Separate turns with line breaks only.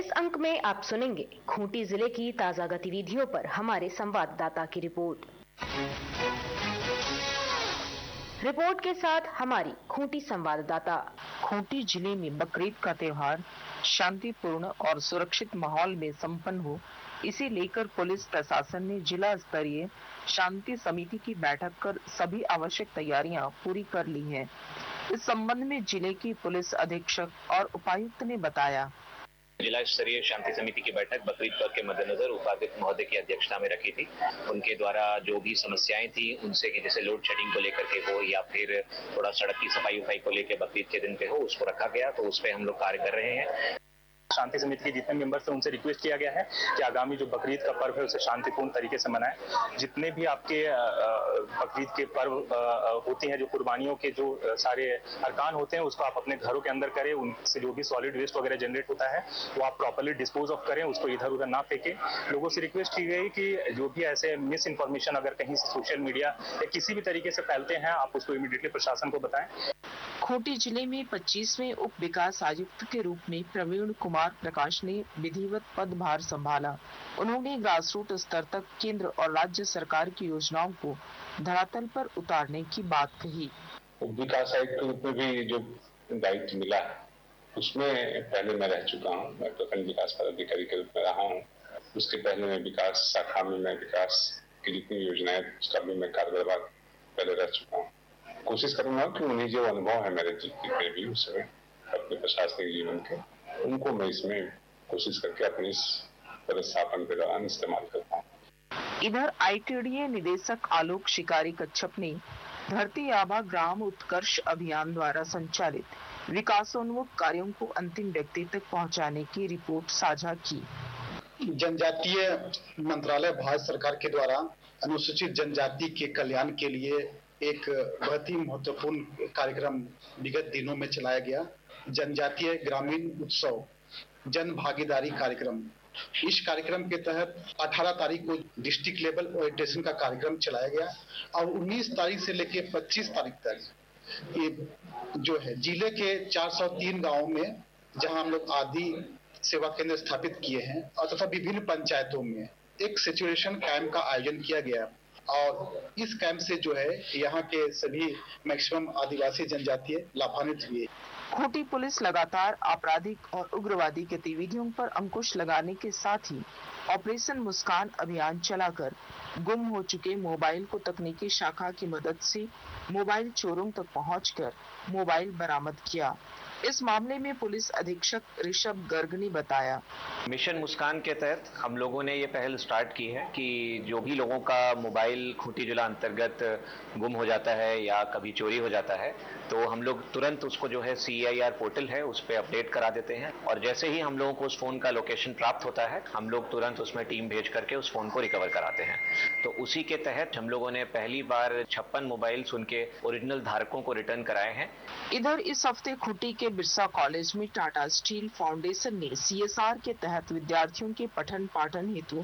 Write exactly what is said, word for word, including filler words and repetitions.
इस अंक में आप सुनेंगे खूंटी जिले की ताजा गतिविधियों पर हमारे संवाददाता की रिपोर्ट। रिपोर्ट के साथ हमारी खूंटी संवाददाता।
खूंटी जिले में बकरीद का त्योहार शांतिपूर्ण और सुरक्षित माहौल में संपन्न हो, इसे लेकर पुलिस प्रशासन ने जिला स्तरीय शांति समिति की बैठक कर सभी आवश्यक तैयारियां पूरी कर ली हैं। इस संबंध में जिले की पुलिस अधीक्षक और उपायुक्त ने बताया।
जिला स्तरीय शांति समिति की बैठक बकरीद पर्व के मद्देनजर उपाध्यक्ष महोदय की अध्यक्षता में रखी थी। उनके द्वारा जो भी समस्याएं थी उनसे कि जैसे लोड शेडिंग को लेकर के हो या फिर थोड़ा सड़क की सफाई उफाई को लेकर बकरीद के दिन पे हो, उसको रखा गया। तो उस पर हम लोग कार्य कर रहे हैं।
शांति समिति के जितने मेंबर्स हैं उनसे रिक्वेस्ट किया गया है कि आगामी जो बकरीद का पर्व है उसे शांतिपूर्ण तरीके से मनाएं। जितने भी आपके बकरीद के पर्व होती हैं, जो कुर्बानियों के जो सारे अरकान होते हैं, उसको आप अपने घरों के अंदर करें। उनसे जो भी सॉलिड वेस्ट वगैरह जनरेट होता है वो आप प्रॉपर्ली डिस्पोज ऑफ करें, उसको इधर उधर ना फेंकें। लोगों से रिक्वेस्ट की गई कि जो भी ऐसे मिस इन्फॉर्मेशन अगर कहीं से सोशल मीडिया या किसी भी तरीके से फैलते हैं, आप उसको इमीडिएटली प्रशासन को बताएं।
खूंटी जिले में पच्चीसवें उप विकास आयुक्त के रूप में प्रवीण कुमार प्रकाश ने विधिवत पदभार संभाला। उन्होंने ग्रास रूट स्तर तक केंद्र और राज्य सरकार की योजनाओं को धरातल पर उतारने की बात कही।
उप विकास आयुक्त के रूप में भी जो दायित्व मिला है उसमें पहले मैं रह चुका हूँ। मैं प्रखंड विकास पदाधिकारी के रूप में रहा हूँ। उसके पहले मैं विकास शाखा में मैं विकास की जितनी योजनाएं उसका भी मैं कार्यभार पहले रह चुका हूँ। कोशिश करूंगा कि उन्हें जो अनुभव है मेरे जितने भी उसमें अपने प्रशासनिक जीवन के, उनको मैं इसमें कोशिश करके अपने इस पदस्थापन के दौरान इस्तेमाल करता हूँ।
इधर आईटीडीए निदेशक आलोक शिकारी कच्छप ने धरती आबा ग्राम उत्कर्ष अभियान द्वारा संचालित विकासोन्मुख कार्यों को अंतिम व्यक्ति तक पहुंचाने की रिपोर्ट साझा की।
जनजातीय मंत्रालय भारत सरकार के द्वारा अनुसूचित जनजाति के कल्याण के लिए एक बहुत ही महत्वपूर्ण कार्यक्रम विगत दिनों में चलाया गया। जनजातीय ग्रामीण उत्सव जन भागीदारी कार्यक्रम। इस कार्यक्रम के तहत अठारह तारीख को डिस्ट्रिक्ट लेवल ओरिएंटेशन का कार्यक्रम चलाया गया और उन्नीस तारीख से लेकर पच्चीस तारीख तक ये जो है जिले के चार सौ तीन गांवों में, जहां हम लोग आदि सेवा केंद्र स्थापित किए हैं और तथा विभिन्न पंचायतों में एक सैचुरेशन कैंप का आयोजन किया गया और इस कैंप से जो है यहाँ के सभी मैक्सिमम आदिवासी जनजातीय लाभान्वित हुए।
खूंटी पुलिस लगातार आपराधिक और उग्रवादी गतिविधियों पर अंकुश लगाने के साथ ही ऑपरेशन मुस्कान अभियान चलाकर गुम हो चुके मोबाइल को तकनीकी शाखा की मदद से मोबाइल चोरों तक पहुंचकर मोबाइल बरामद किया। इस मामले में पुलिस अधीक्षक ऋषभ गर्ग ने बताया।
मिशन मुस्कान के तहत हम लोगों ने ये पहल स्टार्ट की है कि जो भी लोगों का मोबाइल खूंटी जिला अंतर्गत गुम हो जाता है या कभी चोरी हो जाता है तो हम लोग तुरंत उसको जो है सी आई आर पोर्टल है उस पर अपडेट करा देते हैं और जैसे ही हम लोगों को उस फोन का लोकेशन प्राप्त होता है हम लोग तुरंत उसमें टीम भेज करके उस फोन को रिकवर कराते हैं। तो उसी के तहत हम लोगों ने पहली बार छप्पन मोबाइल उनके ओरिजिनल धारकों को रिटर्न कराए हैं।
इधर इस हफ्ते खूंटी के बिरसा कॉलेज में टाटा स्टील फाउंडेशन ने सी एस आर के तहत विद्यार्थियों के पठन पाठन हेतु